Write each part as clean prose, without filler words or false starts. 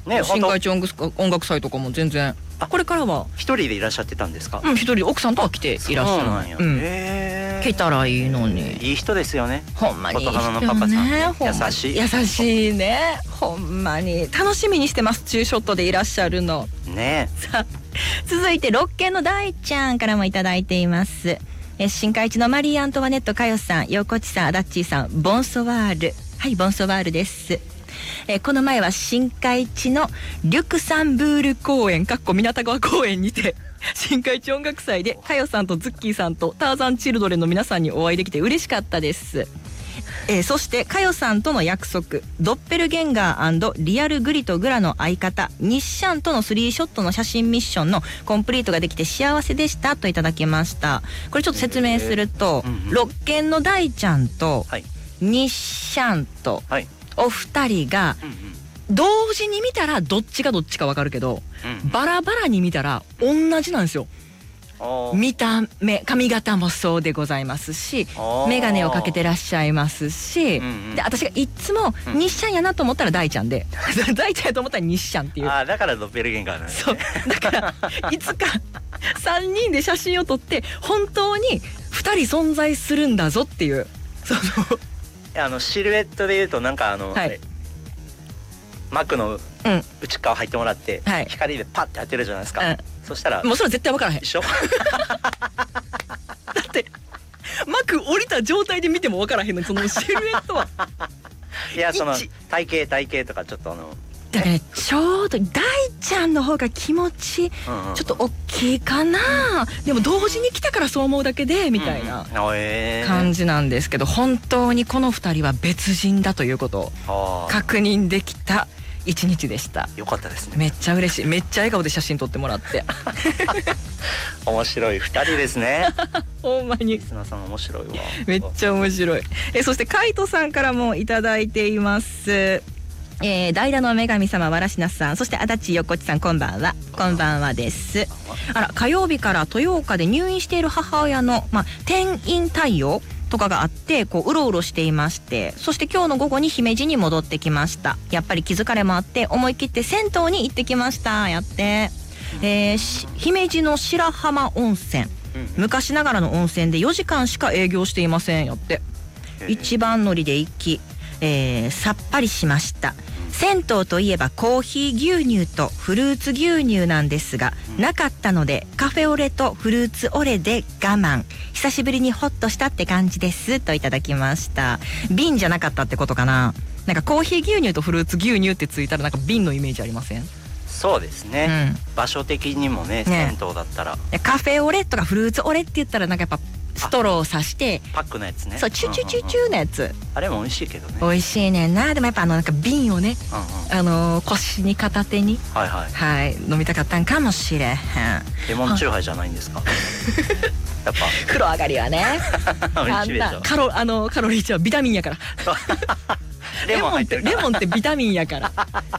ね、 新海地音楽祭とかも全然これからは一人でいらっしゃってたんですか？ 一人で奥さんとは来ていらっしゃる。 そうなんや。 来たらいいのに。 いい人ですよね。 ほんまにいい人琴花のパパさんね、優しい優しいね。ほんまに楽しみにしてます。ツーショットでいらっしゃるのね。 さあ続いて六軒の大ちゃんからもいただいています。新海地のマリー・アントワネット佳代さん、横地さん、アダッチーさん、ボンソワール。はい、ボンソワールです。この前は新海地のリュクサンブール公園港川公園にて新海地音楽祭で佳代さんとズッキーさんとターザンチルドレンの皆さんにお会いできて嬉しかったです。そして佳代さんとの約束、ドッペルゲンガー&リアルグリとグラの相方ニッシャンとのスリーショットの写真ミッションのコンプリートができて幸せでしたといただきました。これちょっと説明すると、六軒の大ちゃんとニッシャンとお二人が同時に見たらどっちがどっちか分かるけど、バラバラに見たら同じなんですよ。見た目髪型もそうでございますし、眼鏡をかけてらっしゃいますし、で私がいつもニッシャンやなと思ったら大ちゃんで大ちゃんやと思ったらニッシャンっていう。 だからドッペルゲンガーなんですね。そうだからいつか3人で写真を撮って本当に2人存在するんだぞっていう、 シルエットでいうとなんか幕の内側入ってもらって、光でパッて当てるじゃないですか。そしたらもうそれ絶対分からへん。 一緒だって幕降りた状態で見ても分からへんのに、そのシルエットは。 いや、その体型とかちょっとだからちょうど大ちゃんの方が気持ちちょっと大きいかな、でも同時に来たからそう思うだけでみたいな感じなんですけど、本当にこの2人は別人だということを確認できた一日でした。 よかったですね。 めっちゃ嬉しい。めっちゃ笑顔で写真撮ってもらって面白い2人ですね。 ほんまに砂さん面白いわ。 めっちゃ面白い。そしてカイトさんからもいただいています。代打の女神様わらしなさん、そして足立横地さん、こんばんは。こんばんはです。火曜日から豊岡で入院している母親の転院対応とかがあって、うろうろしていまして、そして今日の午後に姫路に戻ってきました。やっぱり気疲れもあって思い切って銭湯に行ってきました。やって、姫路の白浜温泉、昔ながらの温泉で4時間しか営業していません。やって一番乗りで行き、さっぱりしました。銭湯といえばコーヒー牛乳とフルーツ牛乳なんですが、なかったのでカフェオレとフルーツオレで我慢。久しぶりにホッとしたって感じですといただきました。瓶じゃなかったってことかな。なんかコーヒー牛乳とフルーツ牛乳ってついたらなんか瓶のイメージありません？ そうですね、場所的にもね、銭湯だったらカフェオレとかフルーツオレって言ったらなんかやっぱストローを刺してパックのやつね。 そう、チュチュチュチュのやつ、 あれも美味しいけどね。 美味しいねんな。でもやっぱなんか瓶をね、腰に片手に飲みたかったんかもしれへん。 レモンチューハイじゃないんですか？やっぱ風呂上がりはね美味しいでしょ。 カロリー値はビタミンやからレモンってビタミンやから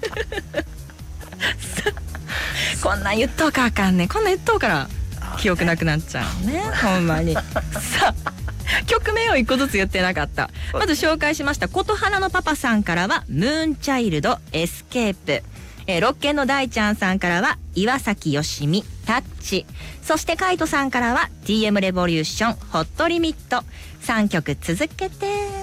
こんなん言っとうかあかんね。こんなん言っとうから記憶なくなっちゃうね。ほんまに。さあ曲名を1個ずつ言ってなかった。まず紹介しました琴花のパパさんからはムーンチャイルドエスケープ、六軒の大ちゃんさんからは岩崎よしみタッチ、そしてカイトさんからは TM レボリューションホットリミット。3曲続けて